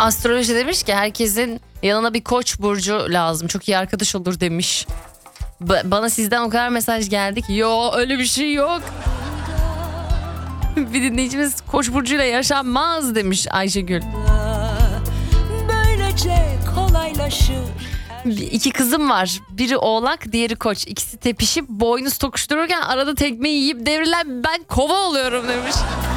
Astroloji demiş ki herkesin yanına bir koç burcu lazım. Çok iyi arkadaş olur demiş. Bana sizden o kadar mesaj geldi ki yo öyle bir şey yok. Bir dinleyicimiz koç burcuyla yaşanmaz demiş Ayşegül. Böylece kolaylaşır. İki kızım var. Biri oğlak, diğeri koç. İkisi tepişip boynuz tokuştururken arada tekmeyi yiyip devrilen ben kova oluyorum demiş.